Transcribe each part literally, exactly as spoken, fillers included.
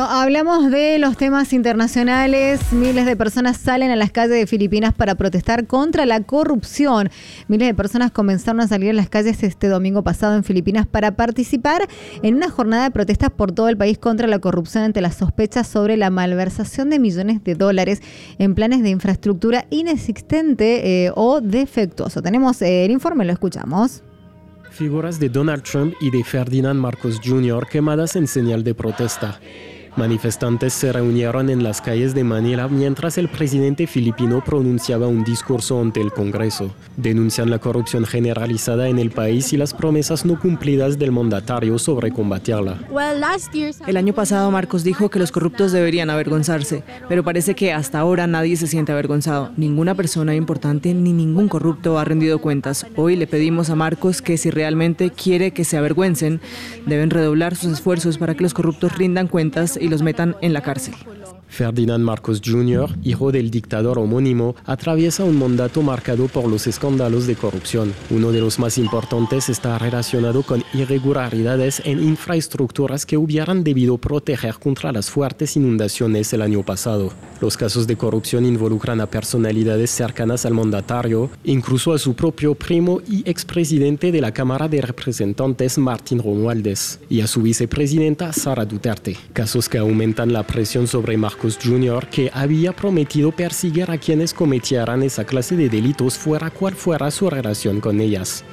Bueno, hablamos de los temas internacionales. Miles de personas salen a las calles de Filipinas para protestar contra la corrupción. Miles de personas comenzaron a salir a las calles este domingo pasado en Filipinas para participar en una jornada de protestas por todo el país contra la corrupción ante las sospechas sobre la malversación de millones de dólares en planes de infraestructura inexistente eh, o defectuoso. Tenemos eh, el informe, lo escuchamos. Figuras de Donald Trump y de Ferdinand Marcos junior quemadas en señal de protesta. Manifestantes se reunieron en las calles de Manila mientras el presidente filipino pronunciaba un discurso ante el Congreso. Denuncian la corrupción generalizada en el país y las promesas no cumplidas del mandatario sobre combatirla. El año pasado Marcos dijo que los corruptos deberían avergonzarse, pero parece que hasta ahora nadie se siente avergonzado. Ninguna persona importante ni ningún corrupto ha rendido cuentas. Hoy le pedimos a Marcos que si realmente quiere que se avergüencen, deben redoblar sus esfuerzos para que los corruptos rindan cuentas y los metan en la cárcel. Ferdinand Marcos junior, hijo del dictador homónimo, atraviesa un mandato marcado por los escándalos de corrupción. Uno de los más importantes está relacionado con irregularidades en infraestructuras que hubieran debido proteger contra las fuertes inundaciones el año pasado. Los casos de corrupción involucran a personalidades cercanas al mandatario, incluso a su propio primo y expresidente de la Cámara de Representantes, Martín Romualdez, y a su vicepresidenta, Sara Duterte. Casos que aumentan la presión sobre Marcos junior, que había prometido perseguir a quienes cometieran esa clase de delitos fuera cual fuera su relación con ellas.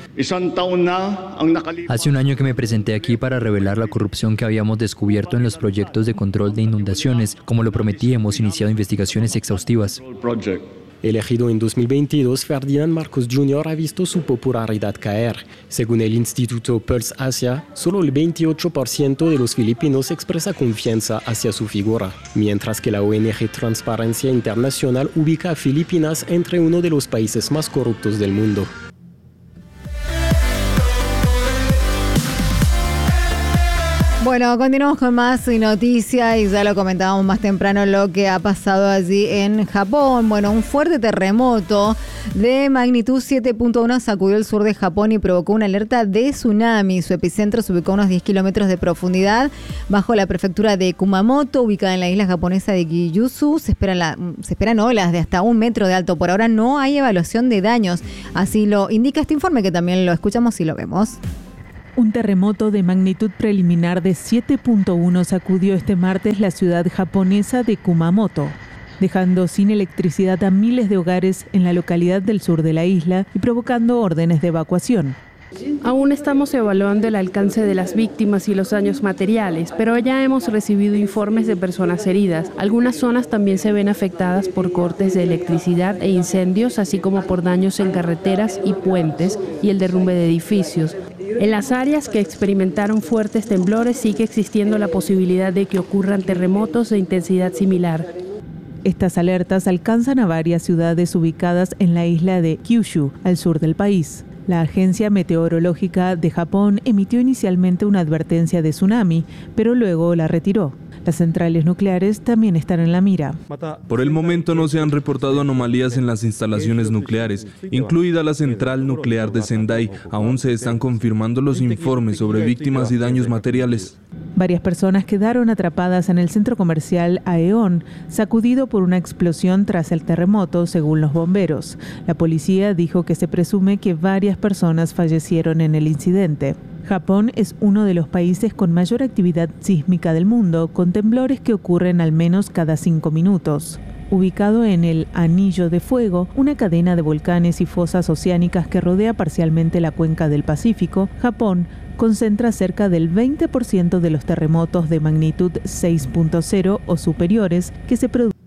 Hace un año que me presenté aquí para revelar la corrupción que habíamos descubierto en los proyectos de control de inundaciones. Como lo prometí, hemos iniciado investigaciones exhaustivas. Elegido en dos mil veintidós, Ferdinand Marcos junior ha visto su popularidad caer. Según el Instituto Pulse Asia, solo el veintiocho por ciento de los filipinos expresa confianza hacia su figura, mientras que la O N G Transparencia Internacional ubica a Filipinas entre uno de los países más corruptos del mundo. Bueno, continuamos con más noticias y ya lo comentábamos más temprano lo que ha pasado allí en Japón. Bueno, un fuerte terremoto de magnitud siete punto uno sacudió el sur de Japón y provocó una alerta de tsunami. Su epicentro se ubicó a unos diez kilómetros de profundidad bajo la prefectura de Kumamoto, ubicada en la isla japonesa de Kyushu. Se esperan, la, se esperan olas de hasta un metro de alto. Por ahora no hay evaluación de daños. Así lo indica este informe que también lo escuchamos y lo vemos. Un terremoto de magnitud preliminar de siete punto uno sacudió este martes la ciudad japonesa de Kumamoto, dejando sin electricidad a miles de hogares en la localidad del sur de la isla y provocando órdenes de evacuación. Aún estamos evaluando el alcance de las víctimas y los daños materiales, pero ya hemos recibido informes de personas heridas. Algunas zonas también se ven afectadas por cortes de electricidad e incendios, así como por daños en carreteras y puentes y el derrumbe de edificios. En las áreas que experimentaron fuertes temblores sigue existiendo la posibilidad de que ocurran terremotos de intensidad similar. Estas alertas alcanzan a varias ciudades ubicadas en la isla de Kyushu, al sur del país. La Agencia Meteorológica de Japón emitió inicialmente una advertencia de tsunami, pero luego la retiró. Las centrales nucleares también están en la mira. Por el momento no se han reportado anomalías en las instalaciones nucleares, incluida la central nuclear de Sendai. Aún se están confirmando los informes sobre víctimas y daños materiales. Varias personas quedaron atrapadas en el centro comercial Aeon, sacudido por una explosión tras el terremoto, según los bomberos. La policía dijo que se presume que varias personas fallecieron en el incidente. Japón es uno de los países con mayor actividad sísmica del mundo, con temblores que ocurren al menos cada cinco minutos. Ubicado en el Anillo de Fuego, una cadena de volcanes y fosas oceánicas que rodea parcialmente la cuenca del Pacífico, Japón concentra cerca del veinte por ciento de los terremotos de magnitud seis punto cero o superiores que se producen.